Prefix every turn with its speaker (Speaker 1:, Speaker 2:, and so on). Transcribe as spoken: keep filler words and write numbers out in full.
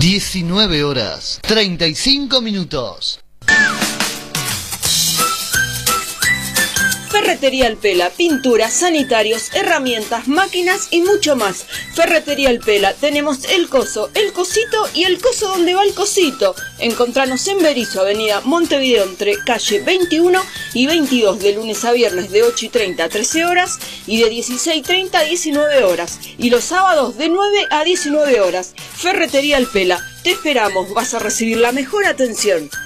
Speaker 1: diecinueve horas, treinta y cinco minutos.
Speaker 2: Ferretería El Pela, pinturas, sanitarios, herramientas, máquinas y mucho más. Ferretería El Pela, tenemos el coso, el cosito y el coso donde va el cosito. Encontranos en Berisso, avenida Montevideo, entre calle veintiuno y veintidós, de lunes a viernes de ocho y treinta a trece horas y de dieciséis y treinta a diecinueve horas. Y los sábados de nueve a diecinueve horas. Ferretería El Pela, te esperamos, vas a recibir la mejor atención.